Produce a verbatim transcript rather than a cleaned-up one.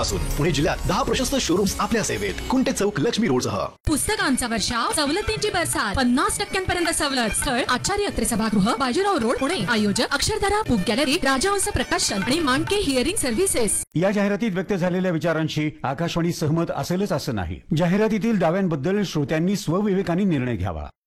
पासून पुणे जिल्ह्यात दहा प्रशस्त शोरूम्स आपल्या सेवेत. कुंटे चौक, लक्ष्मी रोड सह. पुस्तकांचा वर्षाव, सवलतींची बरसात, पन्नास टक्क्यांपर्यंत सवलत. स्थळ आचार्य अत्रे सभागृह, बाजीराव रोड, पुणे. आयोजक अक्षरधारा बुक गॅलरी, राजहंस प्रकाशन आणि मांडके हिअरिंग सर्व्हिसेस. या जाहिरातीत व्यक्त झालेल्या विचारांशी आकाशवाणी सहमत असेलच असं नाही. जाहिरातीतील दाव्यांबद्दल श्रोत्यांनी स्वविवेकाने निर्णय घ्यावा.